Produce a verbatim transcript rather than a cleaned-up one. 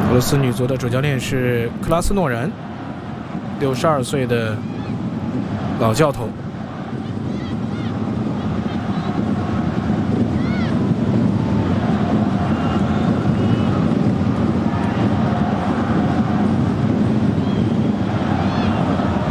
俄罗斯女足的主教练是克拉斯诺人，六十二岁的老教头。